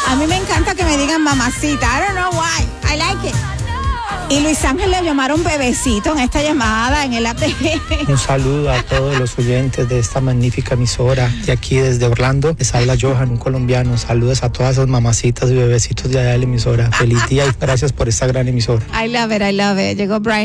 A mí me encanta que me digan mamacita. I don't know why. I like it. Y Luis Ángel le llamaron bebecito en esta llamada en el ATG. Un saludo a todos los oyentes de esta magnífica emisora. De aquí desde Orlando les habla Johan, un colombiano. Saludos a todas esas mamacitas y bebecitos de allá de la emisora. Feliz día y gracias por esta gran emisora. I love it, I love it. Llegó Brian.